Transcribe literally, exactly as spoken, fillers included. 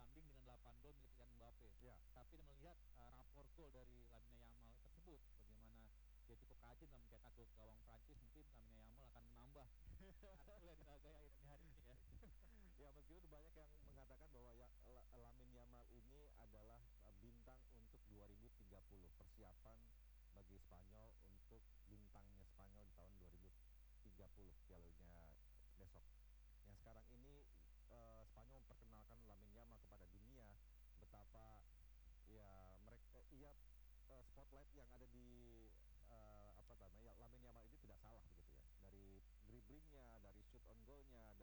sebanding dengan delapan gol milik Kylian Mbappe. Ya. Tapi melihat uh, rapor gol dari Lamine Yamal tersebut, bagaimana dia cukup rajin dalam mencetak gol ke gawang Prancis, mungkin Lamine Yamal akan menambah hasilnya di laga yang ini hari ini ya. Ya, meskipun banyak yang mengatakan bahwa ya, Lamine Yamal ini adalah uh, bintang untuk dua ribu tiga puluh, persiapan bagi Spanyol untuk bintangnya Spanyol di tahun dua ribu tiga puluh, Piala Dunia besok. Yang sekarang ini uh, Spanyol memperkenalkan Lamine Yamal kepada dunia, betapa ya mereka ia uh, spotlight yang ada di uh, apa namanya Lamine Yamal ini tidak salah begitu ya, dari dribblingnya, dari shoot on goalnya,